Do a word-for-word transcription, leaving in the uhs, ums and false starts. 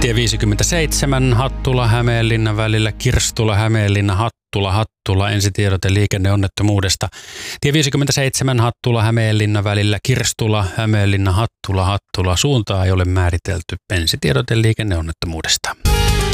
Tie viisikymmentäseitsemän Hattula-Hämeenlinna välillä, Kirstula-Hämeenlinna, Hattula, Hattula, ensitiedote liikenneonnettomuudesta. Tie viisikymmentäseitsemän Hattula-Hämeenlinna välillä, Kirstula-Hämeenlinna, Hattula, Hattula, suuntaa ei ole määritelty, ensitiedote liikenneonnettomuudesta.